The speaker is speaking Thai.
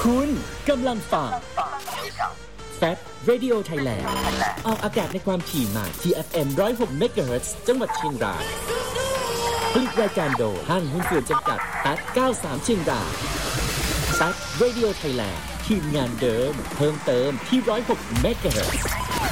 คุณกำลังฟังแฟต Radio Thailand ออกอากาศในความถี่ใหม่ TFM 106 MHz จังหวัดเชียงรายผลิตรายการโดยห้างหุ้นส่วนจำกัดแฟต93เชียงรายแฟต Radio Thailand ทีมงานเดิมเพิ่มเติมที่106 MHz